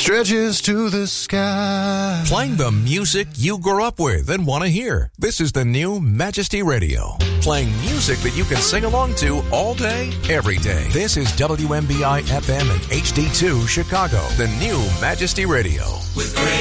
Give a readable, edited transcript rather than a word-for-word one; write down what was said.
stretches to the sky. Playing the music you grew up with and want to hear. This is the new Majesty Radio. Playing music that you can sing along to all day, every day. This is WMBI FM and HD2 Chicago, the new Majesty Radio. With great